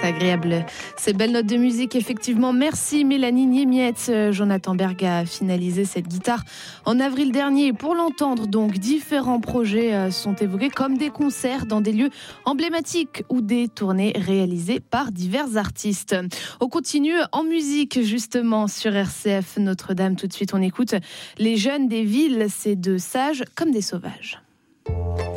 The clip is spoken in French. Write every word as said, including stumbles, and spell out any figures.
c'est agréable. Ces belles notes de musique, effectivement. Merci Mélanie Niemietz. Jonathan Berg a finalisé cette guitare en avril dernier. Pour l'entendre, donc, différents projets sont évoqués comme des concerts dans des lieux emblématiques ou des tournées réalisées par divers artistes. On continue en musique, justement, sur R C F Notre-Dame. Tout de suite, on écoute Les Jeunes des Villes. C'est de sages comme des sauvages.